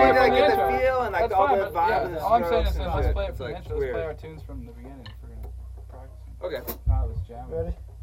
need to from the get intro. the feel and like That's all fine, the but vibe of the all I'm saying is strokes and let's shit. play it It's from the like intro. Let's play weird. our tunes from the beginning if we're gonna practice. Okay. No, let's jam. Ready?